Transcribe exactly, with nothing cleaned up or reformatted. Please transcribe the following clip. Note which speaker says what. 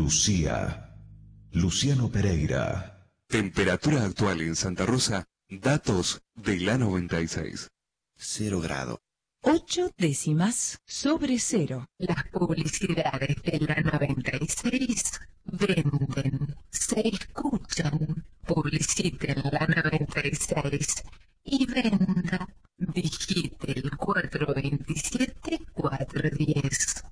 Speaker 1: Lucía. Luciano Pereira.
Speaker 2: Temperatura actual en Santa Rosa. Datos de la noventa y seis.
Speaker 3: Cero grado.
Speaker 4: Ocho décimas sobre cero.
Speaker 5: Las publicidades de la noventa y seis venden, se escuchan. Publiciten la noventa y seis y venda. Digite el cuatro dos siete cuatro uno cero.